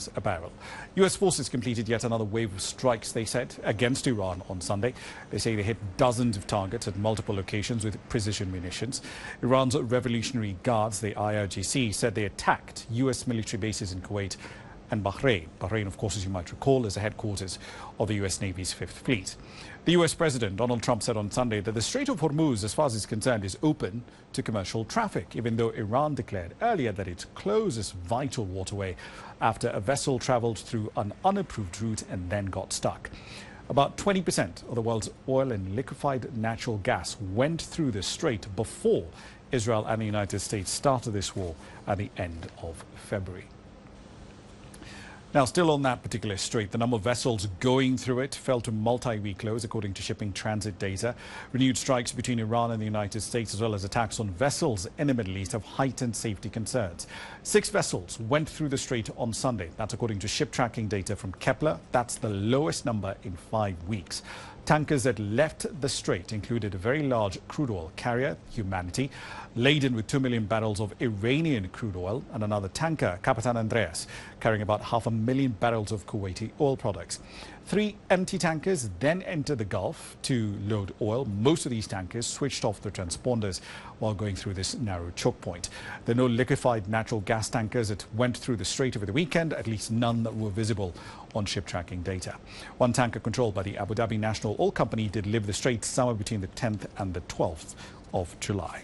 a barrel. U.S. forces completed yet another wave of strikes, they said, against Iran on Sunday. They say they hit dozens of targets at multiple locations with precision munitions. Iran's Revolutionary Guards, the IRGC, said they attacked U.S. military bases in Kuwait and Bahrain. Bahrain, of course, as you might recall, is the headquarters of the U.S. Navy's Fifth Fleet. The U.S. President, Donald Trump, said on Sunday that the Strait of Hormuz, as far as it's concerned, is open to commercial traffic, even though Iran declared earlier that it closed this vital waterway after a vessel traveled through an unapproved route and then got stuck. About 20% of the world's oil and liquefied natural gas went through the strait before Israel and the United States started this war at the end of February. Now, still on that particular strait, the number of vessels going through it fell to multi-week lows, according to shipping transit data. Renewed strikes between Iran and the United States, as well as attacks on vessels in the Middle East, have heightened safety concerns. 6 vessels went through the strait on Sunday. That's according to ship tracking data from Kepler. That's the lowest number in 5 weeks. Tankers that left the strait included a very large crude oil carrier, Humanity, laden with 2 million barrels of Iranian crude oil, and another tanker, Kapitan Andreas, carrying about 500,000 barrels of Kuwaiti oil products. 3 empty tankers then entered the Gulf to load oil. Most of these tankers switched off their transponders while going through this narrow choke point. There are no liquefied natural gas tankers that went through the strait over the weekend, at least none that were visible on ship tracking data. One tanker controlled by the Abu Dhabi National Oil Company did leave the strait somewhere between the 10th and the 12th of July.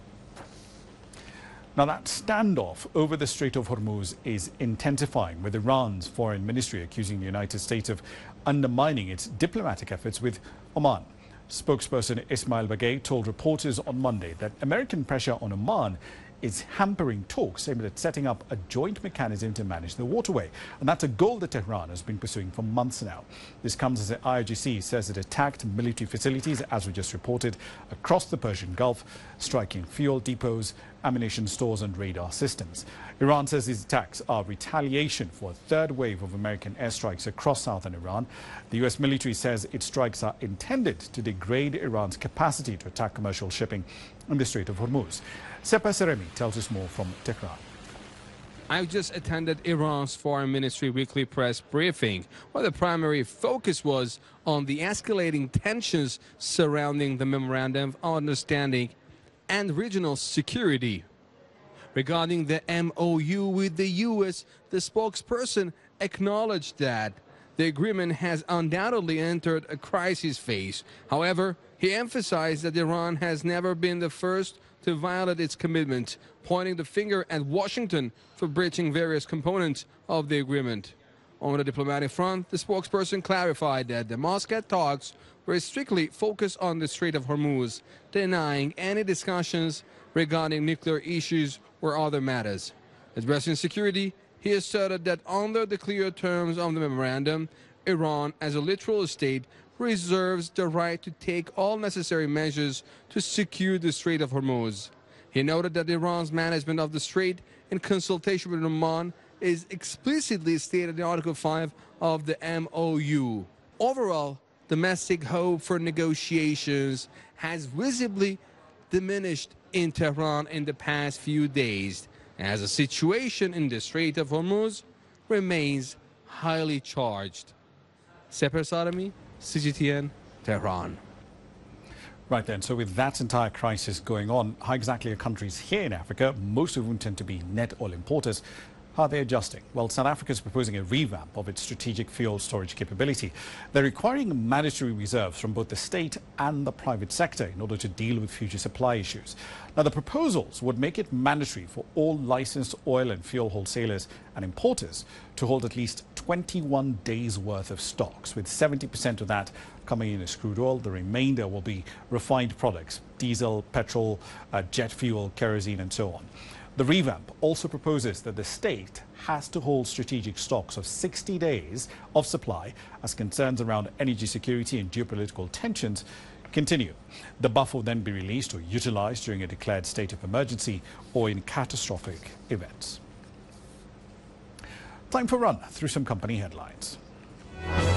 Now, that standoff over the Strait of Hormuz is intensifying, with Iran's foreign ministry accusing the United States of undermining its diplomatic efforts with Oman. Spokesperson Ismail Bagay told reporters on Monday that American pressure on Oman is hampering talks aimed at setting up a joint mechanism to manage the waterway. And that's a goal that Tehran has been pursuing for months now. This comes as the IRGC says it attacked military facilities, as we just reported, across the Persian Gulf, striking fuel depots, ammunition stores and radar systems. Iran says these attacks are retaliation for a third wave of American airstrikes across southern Iran. The U.S. military says its strikes are intended to degrade Iran's capacity to attack commercial shipping in the Strait of Hormuz. Sepa Seremi tells us more from Tehran. I just attended Iran's Foreign Ministry weekly press briefing, where the primary focus was on the escalating tensions surrounding the Memorandum of Understanding and regional security. Regarding the MOU with the U.S., the spokesperson acknowledged that the agreement has undoubtedly entered a crisis phase. However, he emphasized that Iran has never been the first to violate its commitment, pointing the finger at Washington for breaching various components of the agreement. On the diplomatic front, the spokesperson clarified that the Muscat talks were strictly focused on the Strait of Hormuz, denying any discussions regarding nuclear issues or other matters. Addressing security, he asserted that under the clear terms of the memorandum, Iran, as a neutral state, reserves the right to take all necessary measures to secure the Strait of Hormuz. He noted that Iran's management of the strait, in consultation with Oman, is explicitly stated in Article 5 of the MOU. Overall, domestic hope for negotiations has visibly diminished in Tehran in the past few days, as the situation in the Strait of Hormuz remains highly charged. Sepa Seremi, CGTN, Tehran. Right then, so with that entire crisis going on, how exactly are countries here in Africa, most of whom tend to be net oil importers, how are they adjusting? Well, South Africa is proposing a revamp of its strategic fuel storage capability. They're requiring mandatory reserves from both the state and the private sector in order to deal with future supply issues. Now, the proposals would make it mandatory for all licensed oil and fuel wholesalers and importers to hold at least 21 days worth of stocks, with 70% of that coming in as crude oil. The remainder will be refined products, diesel, petrol, jet fuel, kerosene and so on. The revamp also proposes that the state has to hold strategic stocks of 60 days of supply as concerns around energy security and geopolitical tensions continue. The buffer will then be released or utilized during a declared state of emergency or in catastrophic events. Time for a run through some company headlines.